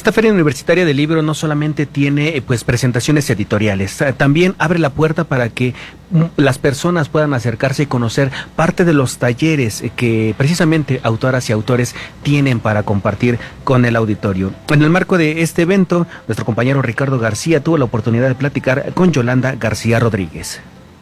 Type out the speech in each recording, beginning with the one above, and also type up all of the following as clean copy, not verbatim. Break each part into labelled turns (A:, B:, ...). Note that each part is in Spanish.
A: Esta Feria Universitaria del Libro no solamente tiene pues presentaciones editoriales, también abre la puerta para que las personas puedan acercarse y conocer parte de los talleres que precisamente autoras y autores tienen para compartir con el auditorio. En el marco de este evento, nuestro compañero Ricardo García tuvo la oportunidad de platicar con Yolanda García Rodríguez.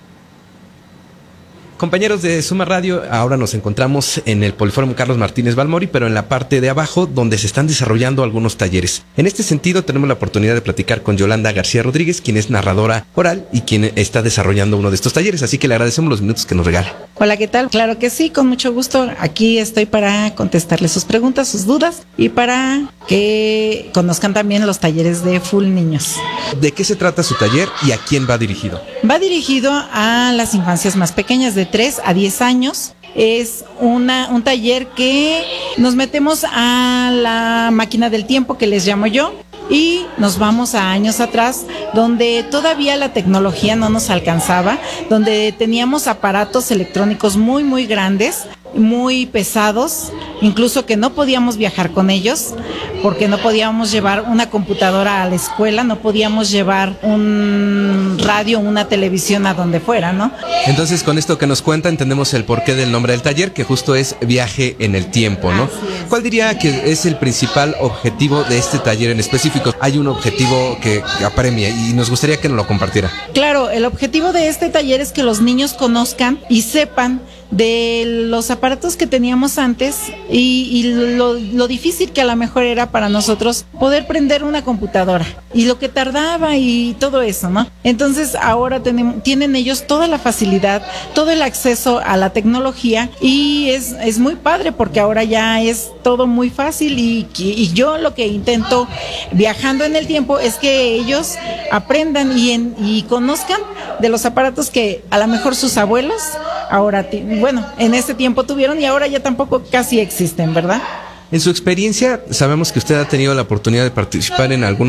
B: Compañeros de Suma Radio, ahora nos encontramos en el Poliforum Carlos Martínez Balmori, pero en la parte de abajo donde se están desarrollando algunos talleres. En este sentido tenemos la oportunidad de platicar con Yolanda García Rodríguez, quien es narradora oral y quien está desarrollando uno de estos talleres, así que le agradecemos los minutos que nos regala.
C: Hola, ¿qué tal? Claro que sí, con mucho gusto. Aquí estoy para contestarle sus preguntas, sus dudas y para que conozcan también los talleres de Full Niños.
B: ¿De qué se trata su taller y a quién va dirigido?
C: Va dirigido a las infancias más pequeñas, de 3 a 10 años. Es un taller que nos metemos a la máquina del tiempo, que les llamo yo, y nos vamos a años atrás, donde todavía la tecnología no nos alcanzaba, donde teníamos aparatos electrónicos muy, muy grandes, muy pesados, incluso que no podíamos viajar con ellos, porque no podíamos llevar una computadora a la escuela, no podíamos llevar un radio, una televisión a donde fuera, ¿no?
B: Entonces, con esto que nos cuenta, entendemos el porqué del nombre del taller, que justo es Viaje en el Tiempo, ¿no? ¿Cuál diría que es el principal objetivo de este taller en específico? Hay un objetivo que apremia y nos gustaría que nos lo compartiera.
C: Claro, el objetivo de este taller es que los niños conozcan y sepan de los aparatos que teníamos antes y lo difícil que a lo mejor era para nosotros poder prender una computadora y lo que tardaba y todo eso, ¿no? Entonces ahora tienen ellos toda la facilidad, todo el acceso a la tecnología y es muy padre porque ahora ya es todo muy fácil y yo lo que intento viajando en el tiempo es que ellos aprendan y conozcan de los aparatos que a lo mejor sus abuelos ahora, bueno, en ese tiempo tuvieron y ahora ya tampoco casi existen, ¿verdad?
B: En su experiencia, sabemos que usted ha tenido la oportunidad de participar en algunos